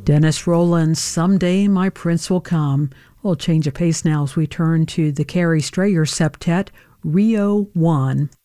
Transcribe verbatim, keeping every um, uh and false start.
Dennis Rollins, Someday My Prince Will Come. We'll change of pace now as we turn to the Carrie Strayer Septet, Rio one.